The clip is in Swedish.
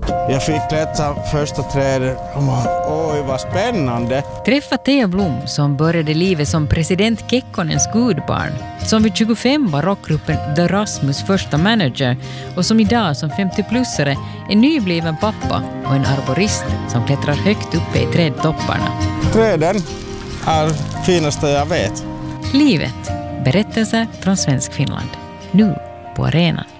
Jag fick klättra första trädet. Oj, vad spännande. Träffa Thea Blom som började livet som president Kekkonens gudbarn. Som vid 25 var rockgruppen The Rasmus första manager och som idag som 50-plussare är nybliven pappa och en arborist som klättrar högt uppe i trädtopparna. Träden är finaste jag vet. Livet. Berättelser från Svensk Finland. Nu på arenan.